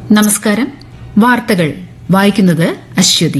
നമസ്കാരം. വാർത്തകൾ വായിക്കുന്നത് അശ്വതി.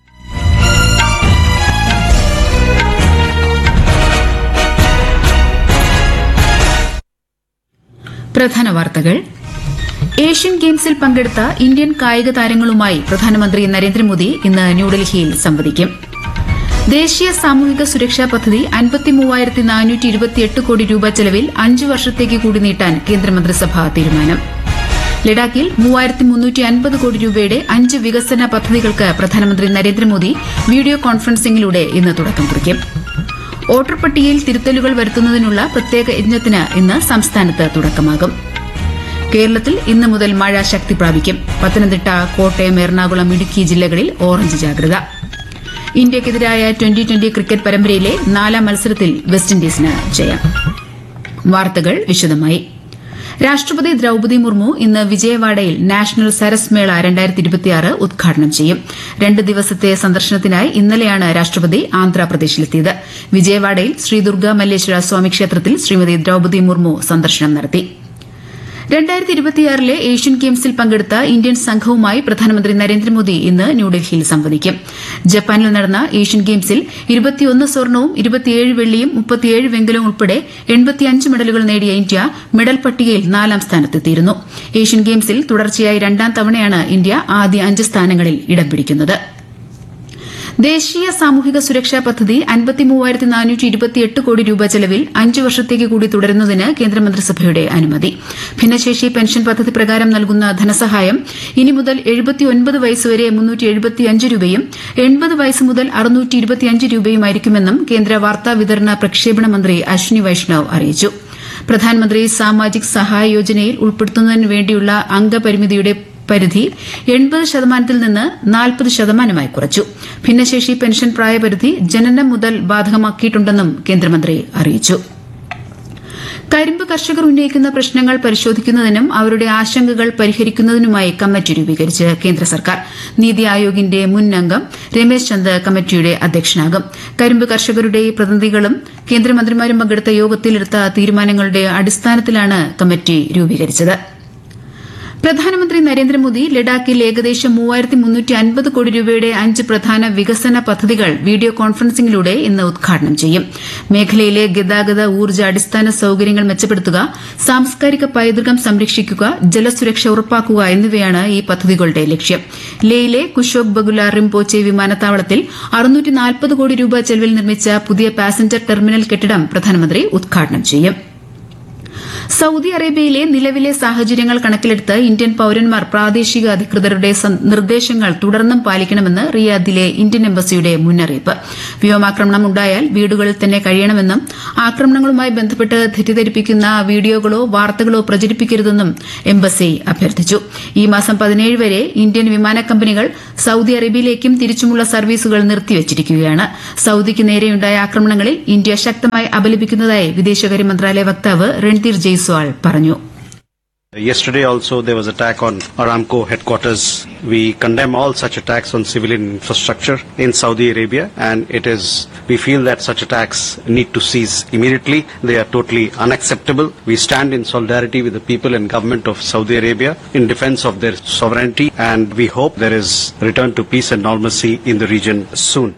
പ്രധാന വാർത്തകൾ. ഏഷ്യൻ ഗെയിംസിൽ പങ്കെടുത്ത ഇന്ത്യൻ കായിക താരങ്ങളുമായി പ്രധാനമന്ത്രി നരേന്ദ്രമോദി ഇന്ന് ന്യൂഡൽഹിയിൽ സംവദിക്കും. ദേശീയ സാമൂഹിക സുരക്ഷാ പദ്ധതി 53,428 കോടി രൂപ ചെലവിൽ 5 വർഷത്തേക്ക് കൂടി നീട്ടാൻ കേന്ദ്രമന്ത്രിസഭാ തീരുമാനം. ലഡാക്കിൽ 3,350 കോടി രൂപയുടെ 5 വികസന പദ്ധതികൾക്ക് പ്രധാനമന്ത്രി നരേന്ദ്രമോദി വീഡിയോ കോൺഫറൻസിംഗിലൂടെ ഇന്ന് തുടക്കം കുറിക്കും. വോട്ടർ പട്ടികയിൽ തിരുത്തലുകൾ വരുത്തുന്നതിനുള്ള പ്രത്യേക യജ്ഞത്തിന് ഇന്ന് സംസ്ഥാനത്ത് തുടക്കമാകും. കേരളത്തിൽ ഇന്ന് മുതൽ മഴ ശക്തി പ്രാപിക്കും. പത്തനംതിട്ട, കോട്ടയം, എറണാകുളം, ഇടുക്കി ജില്ലകളിൽ ഓറഞ്ച് ജാഗ്രത. ഇന്ത്യയ്ക്കെതിരായ ട്വന്റി ക്രിക്കറ്റ് പരമ്പരയിലെ 4ാം മത്സരത്തിൽ വെസ്റ്റ് ഇൻഡീസിന് ജയം. വാർത്തകൾ വിശദമായി. രാഷ്ട്രപതി ദ്രൌപദി മുർമു ഇന്ന് വിജയവാഡയിൽ നാഷണൽ സരസ് മേള 2026 ഉദ്ഘാടനം ചെയ്യും. 2 ദിവസത്തെ സന്ദർശനത്തിനായി ഇന്നലെയാണ് രാഷ്ട്രപതി ആന്ധ്രാപ്രദേശിലെത്തിയത്. വിജയവാഡയിൽ ശ്രീ ദുർഗ മല്ലേശ്വര സ്വാമി ക്ഷേത്രത്തിൽ ശ്രീമതി ദ്രൌപദി മുർമു സന്ദർശനം നടത്തി. 2026 ഏഷ്യൻ ഗെയിംസിൽ പങ്കെടുത്ത ഇന്ത്യൻ സംഘവുമായി പ്രധാനമന്ത്രി നരേന്ദ്രമോദി ഇന്ന് ന്യൂഡൽഹിയിൽ സംവദിക്കും. ജപ്പാനിൽ നടന്ന ഏഷ്യൻ ഗെയിംസിൽ 21 സ്വർണവും 27 വെള്ളിയും 37 വെങ്കലവും ഉൾപ്പെടെ 85 മെഡലുകൾ നേടിയ ഇന്ത്യ മെഡൽ പട്ടികയിൽ 4ാം സ്ഥാനത്തെത്തിയിരുന്നു. ഏഷ്യൻ ഗെയിംസിൽ തുടർച്ചയായി 2ാം തവണയാണ് ഇന്ത്യ ആദ്യ 5 സ്ഥാനങ്ങളിൽ ഇടം പിടിക്കുന്നത്. ദേശീയ സാമൂഹിക സുരക്ഷാ പദ്ധതി 53,428 കോടി രൂപ ചെലവിൽ 5 വർഷത്തേക്ക് കൂടി തുടരുന്നതിന് കേന്ദ്രമന്ത്രിസഭയുടെ അനുമതി. ഭിന്നശേഷി പെൻഷൻ പദ്ധതി പ്രകാരം നൽകുന്ന ധനസഹായം ഇനി മുതൽ 79 വയസ്സുവരെ 375 രൂപയും 80 വയസ്സ് മുതൽ 625 രൂപയുമായിരിക്കുമെന്നും കേന്ദ്ര വാർത്താ വിതരണ പ്രക്ഷേപണ മന്ത്രി അശ്വിനി വൈഷ്ണവ് അറിയിച്ചു. പ്രധാനമന്ത്രി സാമാജിക് സഹായ് യോജനയിൽ ഉൾപ്പെടുത്തുന്നതിന് വേണ്ടിയുള്ള അംഗപരിമിതിയുടെ പരിധി 80% നിന്ന് 40% കുറച്ചു. ഭിന്നശേഷി പെൻഷൻ പ്രായപരിധി ജനനം മുതൽ ബാധകമാക്കിയിട്ടുണ്ടെന്നും കേന്ദ്രമന്ത്രി അറിയിച്ചു. കരിമ്പ് കർഷകർ ഉന്നയിക്കുന്ന പ്രശ്നങ്ങൾ പരിശോധിക്കുന്നതിനും അവരുടെ ആശങ്കകൾ പരിഹരിക്കുന്നതിനുമായി കമ്മിറ്റി രൂപീകരിച്ച് കേന്ദ്ര സർക്കാർ. നീതി ആയോഗിന്റെ മുൻ അംഗം രമേശ് ചന്ദ് കമ്മിറ്റിയുടെ അധ്യക്ഷനാകും. കരിമ്പ് കർഷകരുടെ പ്രതിനിധികളും കേന്ദ്രമന്ത്രിമാരും പങ്കെടുത്ത യോഗത്തിലെടുത്ത തീരുമാനങ്ങളുടെ അടിസ്ഥാനത്തിലാണ് കമ്മിറ്റി രൂപീകരിച്ചത്. പ്രധാനമന്ത്രി നരേന്ദ്രമോദി ലഡാക്കിൽ ഏകദേശം 3,350 കോടി രൂപയുടെ 5 പ്രധാന വികസന പദ്ധതികൾ വീഡിയോ കോൺഫറൻസിംഗിലൂടെ ഇന്ന് ഉദ്ഘാടനം ചെയ്യും. മേഖലയിലെ ഗതാഗത, ഊർജ്ജ, അടിസ്ഥാന സൌകര്യങ്ങൾ മെച്ചപ്പെടുത്തുക, സാംസ്കാരിക പൈതൃകം സംരക്ഷിക്കുക, ജലസുരക്ഷ ഉറപ്പാക്കുക എന്നിവയാണ് ഈ പദ്ധതികളുടെ ലക്ഷ്യം. ലേയിലെ കുശോക് ബകുല റിംപോച്ചെ വിമാനത്താവളത്തിൽ 640 കോടി രൂപ ചെലവിൽ നിർമ്മിച്ച പുതിയ പാസഞ്ചർ ടെർമിനൽ കെട്ടിടം പ്രധാനമന്ത്രി ഉദ്ഘാടനം ചെയ്യും. സൌദി അറേബ്യയിലെ നിലവിലെ സാഹചര്യങ്ങൾ കണക്കിലെടുത്ത് ഇന്ത്യൻ പൌരന്മാർ പ്രാദേശിക അധികൃതരുടെ നിർദ്ദേശങ്ങൾ തുടർന്നും പാലിക്കണമെന്ന് റിയാദിലെ ഇന്ത്യൻ എംബസിയുടെ മുന്നറിയിപ്പ്. വ്യോമാക്രമണം ഉണ്ടായാൽ വീടുകളിൽ തന്നെ കഴിയണമെന്നും ആക്രമണങ്ങളുമായി ബന്ധപ്പെട്ട് തെറ്റിദ്ധരിപ്പിക്കുന്ന വീഡിയോകളോ വാർത്തകളോ പ്രചരിപ്പിക്കരുതെന്നും എംബസി അഭ്യർത്ഥിച്ചു. ഈ മാസം 17 വരെ ഇന്ത്യൻ വിമാന കമ്പനികൾ സൌദി അറേബ്യയിലേക്കും തിരിച്ചുമുള്ള സർവീസുകൾ നിർത്തിവച്ചിരിക്കുകയാണ്. സൌദിക്ക് നേരെയുണ്ടായ ആക്രമണങ്ങളിൽ ഇന്ത്യ ശക്തമായി അപലപിക്കുന്നതായി വിദേശകാര്യ മന്ത്രാലയ വക്താവ് രൺധീർ ജയ്സ്വാൾ പറഞ്ഞു. Yesterday also there was attack on Aramco headquarters. We condemn all such attacks on civilian infrastructure in Saudi Arabia, and we feel that such attacks need to cease immediately. They are totally unacceptable. We stand in solidarity with the people and government of Saudi Arabia in defense of their sovereignty, and we hope there is return to peace and normalcy in the region soon.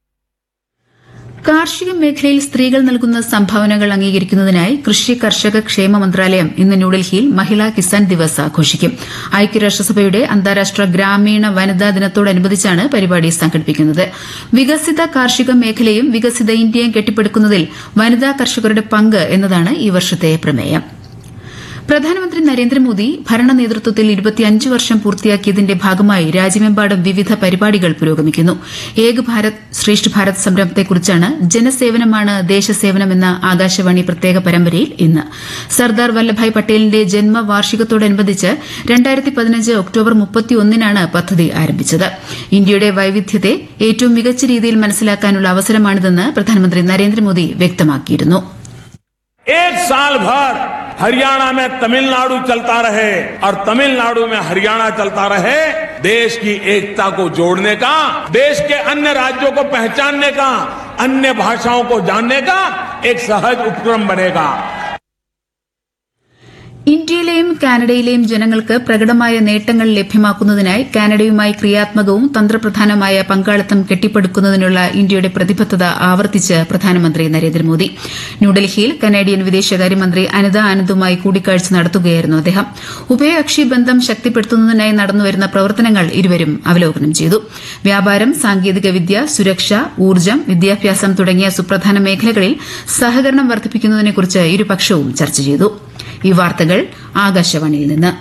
കാർഷിക മേഖലയിൽ സ്ത്രീകൾ നൽകുന്ന സംഭാവനകൾ അംഗീകരിക്കുന്നതിനായി കൃഷി കർഷക ക്ഷേമ മന്ത്രാലയം ഇന്ന് ന്യൂഡൽഹിയിൽ മഹിളാ കിസാൻ ദിവസ് ആഘോഷിക്കും. ഐക്യരാഷ്ട്രസഭയുടെ അന്താരാഷ്ട്ര ഗ്രാമീണ വനിതാ ദിനത്തോടനുബന്ധിച്ചാണ് പരിപാടി സംഘടിപ്പിക്കുന്നത്. വികസിത കാർഷിക മേഖലയും വികസിത ഇന്ത്യയും കെട്ടിപ്പടുക്കുന്നതിൽ വനിതാ കർഷകരുടെ പങ്ക് എന്നതാണ് ഈ വർഷത്തെ പ്രമേയം. പ്രധാനമന്ത്രി നരേന്ദ്രമോദി ഭരണ നേതൃത്വത്തിൽ 25 വർഷം പൂർത്തിയാക്കിയതിന്റെ ഭാഗമായി രാജ്യമെമ്പാടും വിവിധ പരിപാടികൾ പുരോഗമിക്കുന്നു. ഏക് ഭാരത് ശ്രേഷ്ഠ ഭാരത് സംരംഭത്തെക്കുറിച്ചാണ് ജനസേവനമാണ് ദേശസേവനമെന്ന ആകാശവാണി പ്രത്യേക പരമ്പരയിൽ ഇന്ന്. സർദാർ വല്ലഭായ് പട്ടേലിന്റെ ജന്മവാർഷികത്തോടനുബന്ധിച്ച് 2015 ഒക്ടോബർ 31-നാണ് പദ്ധതി ആരംഭിച്ചത്. ഇന്ത്യയുടെ വൈവിധ്യത്തെ ഏറ്റവും മികച്ച രീതിയിൽ മനസ്സിലാക്കാനുള്ള അവസരമാണിതെന്ന് പ്രധാനമന്ത്രി നരേന്ദ്രമോദി വ്യക്തമാക്കിയിരുന്നു. एक साल भर हरियाणा में तमिलनाडु चलता रहे और तमिलनाडु में हरियाणा चलता रहे, देश की एकता को जोड़ने का, देश के अन्य राज्यों को पहचानने का, अन्य भाषाओं को जानने का एक सहज उपक्रम बनेगा. ഇന്ത്യയിലെയും കാനഡയിലെയും ജനങ്ങൾക്ക് പ്രകടമായ നേട്ടങ്ങൾ ലഭ്യമാക്കുന്നതിനായി കാനഡയുമായി ക്രിയാത്മകവും തന്ത്രപ്രധാനമായ പങ്കാളിത്തം കെട്ടിപ്പടുക്കുന്നതിനുള്ള ഇന്ത്യയുടെ പ്രതിബദ്ധത ആവർത്തിച്ച് പ്രധാനമന്ത്രി നരേന്ദ്രമോദി. ന്യൂഡൽഹിയിൽ കനേഡിയൻ വിദേശകാര്യമന്ത്രി അനിത ആനന്ദുമായി കൂടിക്കാഴ്ച നടത്തുകയായിരുന്നു അദ്ദേഹം. ഉഭയകക്ഷി ബന്ധം ശക്തിപ്പെടുത്തുന്നതിനായി നടന്നുവരുന്ന പ്രവർത്തനങ്ങൾ ഇരുവരും അവലോകനം ചെയ്തു. വ്യാപാരം, സാങ്കേതികവിദ്യ, സുരക്ഷ, ഊർജ്ജം, വിദ്യാഭ്യാസം തുടങ്ങിയ സുപ്രധാന മേഖലകളിൽ സഹകരണം വർദ്ധിപ്പിക്കുന്നതിനെക്കുറിച്ച് ഇരുപക്ഷവും ചർച്ച ചെയ്തു. ഈ വാർത്തകൾ ആകാശവാണിയിൽ നിന്ന്.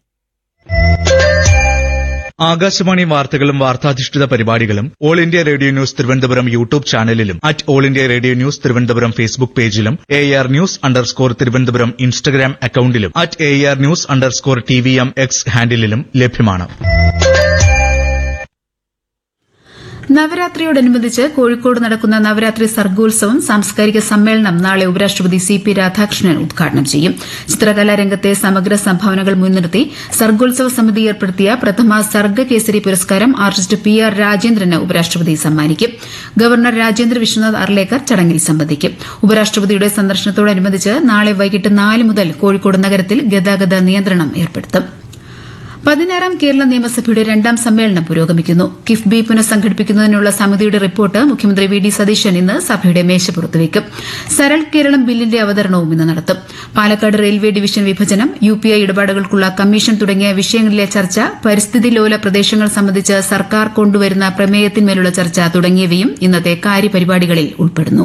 ആകാശവാണി വാർത്തകളും വാർത്താധിഷ്ഠിത പരിപാടികളും all India radio news Thiruvananthapuram YouTube ചാനലിലും all India radio news Thiruvananthapuram Facebook പേജിലും AR News_ തിരുവനന്തപുരം ഇൻസ്റ്റഗ്രാം അക്കൌണ്ടിലും AR News_TVM X ഹാൻഡിലും ലഭ്യമാണ്. നവരാത്രിയോടനുബന്ധിച്ച് കോഴിക്കോട് നടക്കുന്ന നവരാത്രി സർഗോത്സവം സാംസ്കാരിക സമ്മേളനം നാളെ ഉപരാഷ്ട്രപതി CP രാധാകൃഷ്ണൻ ഉദ്ഘാടനം ചെയ്യും. ചിത്രകലാരംഗത്തെ സമഗ്ര സംഭാവനകൾ മുൻനിർത്തി സർഗോത്സവ സമിതി ഏർപ്പെടുത്തിയ പ്രഥമ സർഗകേസരി പുരസ്കാരം ആർട്ടിസ്റ്റ് PR രാജേന്ദ്രന് ഉപരാഷ്ട്രപതി സമ്മാനിക്കും. ഗവർണർ രാജേന്ദ്ര വിശ്വനാഥ് അർലേക്കർ ചടങ്ങിൽ സംബന്ധിക്കും. ഉപരാഷ്ട്രപതിയുടെ സന്ദർശനത്തോടനുബന്ധിച്ച് നാളെ വൈകിട്ട് 4 മുതൽ കോഴിക്കോട് നഗരത്തിൽ ഗതാഗത നിയന്ത്രണം ഏർപ്പെടുത്തും. 16ാം കേരള നിയമസഭയുടെ 2ാം സമ്മേളനം പുരോഗമിക്കുന്നു. കിഫ്ബി പുനഃസംഘടിപ്പിക്കുന്നതിനുള്ള സമിതിയുടെ റിപ്പോർട്ട് മുഖ്യമന്ത്രി VD സതീശൻ ഇന്ന് സഭയുടെ മേശപ്പുറത്ത് വയ്ക്കും. സരൾ കേരളം ബില്ലിന്റെ അവതരണവും ഇന്ന് നടത്തും. പാലക്കാട് റെയിൽവേ ഡിവിഷൻ വിഭജനം, UPI ഇടപാടുകൾക്കുള്ള കമ്മീഷൻ തുടങ്ങിയ വിഷയങ്ങളിലെ ചർച്ച, പരിസ്ഥിതി ലോല പ്രദേശങ്ങൾ സംബന്ധിച്ച് സർക്കാർ കൊണ്ടുവരുന്ന പ്രമേയത്തിന്മേലുള്ള ചർച്ച തുടങ്ങിയവയും ഇന്നത്തെ കാര്യപരിപാടികളിൽ ഉൾപ്പെടുന്നു.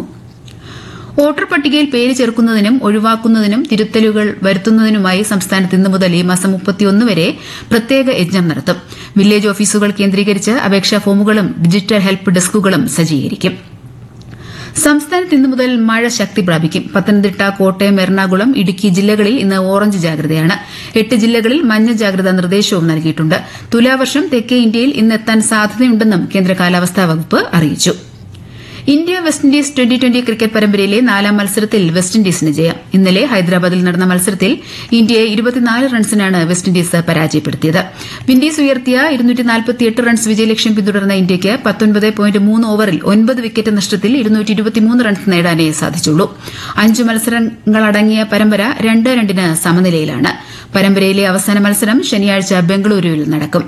വോട്ടർ പട്ടികയിൽ പേര് ചേർക്കുന്നതിനും ഒഴിവാക്കുന്നതിനും തിരുത്തലുകൾ വരുത്തുന്നതിനുമായി സംസ്ഥാനത്ത് ഇന്നു മുതൽ ഈ മാസം 31 വരെ പ്രത്യേക യജ്ഞം നടത്തും. വില്ലേജ് ഓഫീസുകൾ കേന്ദ്രീകരിച്ച് അപേക്ഷാ ഫോമുകളും ഡിജിറ്റൽ ഹെൽപ്പ് ഡെസ്കുകളും സജ്ജീകരിക്കും. സംസ്ഥാനത്ത് ഇന്നു മുതൽ മഴ ശക്തി പ്രാപിക്കും. പത്തനംതിട്ട, കോട്ടയം, എറണാകുളം, ഇടുക്കി ജില്ലകളിൽ ഇന്ന് ഓറഞ്ച് ജാഗ്രതയാണ്. 8 ജില്ലകളിൽ മഞ്ഞ ജാഗ്രതാ നിർദ്ദേശവും നൽകിയിട്ടുണ്ട്. തുലാവർഷം തെക്കേ ഇന്ത്യയിൽ ഇന്ന് എത്താൻ സാധ്യതയുണ്ടെന്നും കേന്ദ്ര കാലാവസ്ഥാ വകുപ്പ് അറിയിച്ചു. India west Indies T20 cricket പരമ്പരയിലെ 4ാം മത്സരത്തിൽ വെസ്റ്റ് ഇൻഡീസിന് ജയം. ഇന്നലെ ഹൈദരാബാദിൽ നടന്ന മത്സരത്തിൽ ഇന്ത്യയെ 24 റൺസിനാണ് വെസ്റ്റ് ഇൻഡീസ് പരാജയപ്പെടുത്തിയത്. വിൻഡീസ് ഉയർത്തിയ 248 റൺസ് വിജയലക്ഷ്യം പിന്തുടർന്ന ഇന്ത്യയ്ക്ക് 19.3 ഓവറിൽ 9 വിക്കറ്റ് നഷ്ടത്തിൽ 223 റൺസ് നേടാനേ സാധിച്ചുള്ളൂ. 5 മത്സരങ്ങളടങ്ങിയ പരമ്പര 2-2 സമനിലയിലാണ്. പരമ്പരയിലെ അവസാന മത്സരം ശനിയാഴ്ച ബംഗളൂരുവിൽ നടക്കും.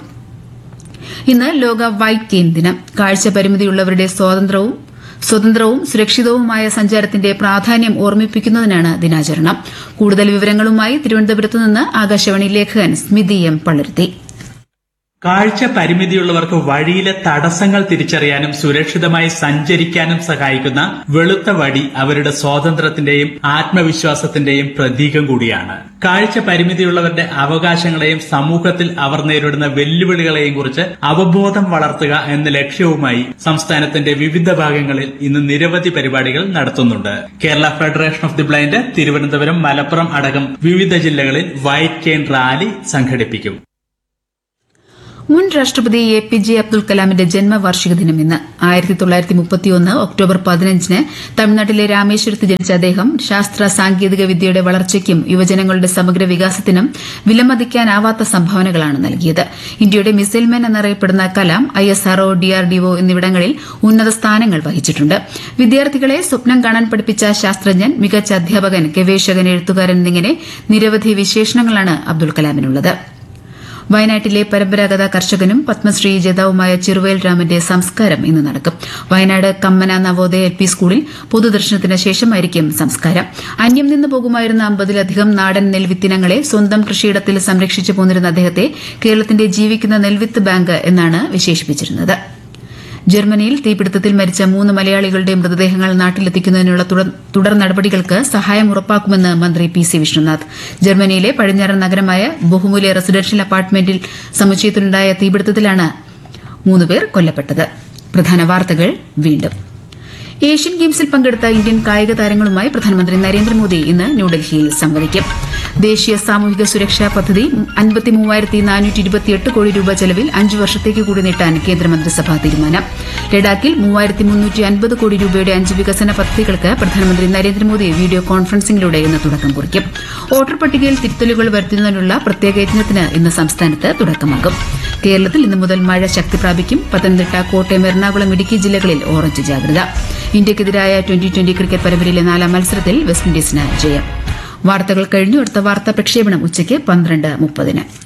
ഇന്ന് ലോക വൈറ്റ് കെയിൻ ദിനം. കാഴ്ച പരിമിതിയുള്ളവരുടെ സ്വതന്ത്രവും സുരക്ഷിതവുമായ സഞ്ചാരത്തിന്റെ പ്രാധാന്യം ഓർമ്മിപ്പിക്കുന്നതിനാണ് ദിനാചരണം. കൂടുതൽ വിവരങ്ങളുമായി തിരുവനന്തപുരത്ത് നിന്ന് ആകാശവാണി ലേഖകൻ സ്മിതി M. പള്ളുരുത്തി. കാഴ്ച പരിമിതിയുള്ളവർക്ക് വഴിയിലെ തടസ്സങ്ങൾ തിരിച്ചറിയാനും സുരക്ഷിതമായി സഞ്ചരിക്കാനും സഹായിക്കുന്ന വെളുത്ത വടി അവരുടെ സ്വാതന്ത്ര്യത്തിന്റെയും ആത്മവിശ്വാസത്തിന്റെയും പ്രതീകം കൂടിയാണ്. കാഴ്ച പരിമിതിയുള്ളവരുടെ അവകാശങ്ങളെയും സമൂഹത്തിൽ അവർ നേരിടുന്ന വെല്ലുവിളികളെയും കുറിച്ച് അവബോധം വളർത്തുക എന്ന ലക്ഷ്യവുമായി സംസ്ഥാനത്തിന്റെ വിവിധ ഭാഗങ്ങളിൽ ഇന്ന് നിരവധി പരിപാടികൾ നടത്തുന്നുണ്ട്. Kerala federation of the blind Thiruvananthapuram, Malappuram അടക്കം വിവിധ ജില്ലകളിൽ വൈറ്റ് കെയിൻ റാലി സംഘടിപ്പിക്കും. മുൻ രാഷ്ട്രപതി APJ അബ്ദുൽ കലാമിന്റെ ജന്മവാർഷിക ദിനം ഇന്ന്. 1931 ഒക്ടോബർ 15 തമിഴ്നാട്ടിലെ രാമേശ്വരത്ത് ജനിച്ച അദ്ദേഹം ശാസ്ത്ര സാങ്കേതിക വിദ്യയുടെ വളർച്ചയ്ക്കും യുവജനങ്ങളുടെ സമഗ്ര വികാസത്തിനും വിലമതിക്കാനാവാത്ത സംഭാവനകളാണ് നൽകിയത്. ഇന്ത്യയുടെ മിസൈൽമാൻ എന്നറിയപ്പെടുന്ന കലാം ISRO, DRDO എന്നിവിടങ്ങളിൽ ഉന്നത സ്ഥാനങ്ങൾ വഹിച്ചിട്ടുണ്ട്. വിദ്യാർത്ഥികളെ സ്വപ്നം കാണാൻ പഠിപ്പിച്ച ശാസ്ത്രജ്ഞൻ, മികച്ച അധ്യാപകൻ, ഗവേഷകൻ, എഴുത്തുകാരൻ എന്നിങ്ങനെ നിരവധി വിശേഷണങ്ങളാണ് അബ്ദുൽ കലാമിനുള്ളത്. വയനാട്ടിലെ പരമ്പരാഗത കർഷകനും പത്മശ്രീ ജേതാവുമായ ചെറുവയൽ രാമന്റെ സംസ്കാരം ഇന്ന് നടക്കും. വയനാട് കമ്മന നവോദയ LP സ്കൂളിൽ പൊതുദർശനത്തിന് ശേഷമായിരിക്കും സംസ്കാരം. അന്യം നിന്ന് പോകുമായിരുന്ന 50-ലധികം നാടൻ നെൽവിത്തിനങ്ങളെ സ്വന്തം കൃഷിയിടത്തിൽ സംരക്ഷിച്ചു പോന്നിരുന്ന അദ്ദേഹത്തെ കേരളത്തിന്റെ ജീവിക്കുന്ന നെൽവിത്ത് ബാങ്ക് എന്നാണ് വിശേഷിപ്പിച്ചിരുന്നത്. ജർമ്മനിയിൽ തീപിടുത്തത്തിൽ മരിച്ച 3 മലയാളികളുടെ മൃതദേഹങ്ങൾ നാട്ടിലെത്തിക്കുന്നതിനുള്ള തുടർ നടപടികൾക്ക് സഹായം ഉറപ്പാക്കുമെന്ന് മന്ത്രി PC വിഷ്ണുനാഥ്. ജർമ്മനിയിലെ പടിഞ്ഞാറൻ നഗരമായ ബഹുമൂല്യ റെസിഡൻഷ്യൽ അപ്പാർട്ട്മെന്റിൽ സമുച്ചയത്തിലുണ്ടായ തീപിടുത്തത്തിലാണ് 3 പേർ കൊല്ലപ്പെട്ടത്. പ്രധാന വാർത്തകൾ വീണ്ടും. ഏഷ്യൻ ഗെയിംസിൽ പങ്കെടുത്ത ഇന്ത്യൻ കായിക താരങ്ങളുമായി പ്രധാനമന്ത്രി നരേന്ദ്രമോദി ഇന്ന് ന്യൂഡൽഹിയിൽ സംവദിക്കും. ദേശീയ സാമൂഹിക സുരക്ഷാ പദ്ധതി 53,428 കോടി രൂപ ചെലവിൽ 5 വർഷത്തേക്ക് കൂടി നീട്ടാൻ കേന്ദ്രമന്ത്രിസഭാ തീരുമാനം. ലഡാക്കിൽ 3,350 കോടി രൂപയുടെ 5 വികസന പദ്ധതികൾക്ക് പ്രധാനമന്ത്രി നരേന്ദ്രമോദി വീഡിയോ കോൺഫറൻസിംഗിലൂടെ ഇന്ന് തുടക്കം കുറിക്കും. വോട്ടർ പട്ടികയിൽ തിരുത്തലുകൾ വരുത്തുന്നതിനുള്ള പ്രത്യേക യജ്ഞത്തിന് ഇന്ന് സംസ്ഥാനത്ത് തുടക്കമാകും. കേരളത്തിൽ ഇന്നു മുതൽ മഴ ശക്തി പ്രാപിക്കും. പത്തനംതിട്ട, കോട്ടയം, എറണാകുളം, ഇടുക്കി ജില്ലകളിൽ ഓറഞ്ച് ജാഗ്രത. ഇന്ത്യയ്ക്കെതിരായ T20 ക്രിക്കറ്റ് പരമ്പരയിലെ 4ാം മത്സരത്തിൽ വെസ്റ്റ് ഇൻഡീസിന് ജയം. വാർത്തകൾ കഴിഞ്ഞു. അടുത്ത വാർത്താ പ്രക്ഷേപണം ഉച്ചയ്ക്ക് 12:30.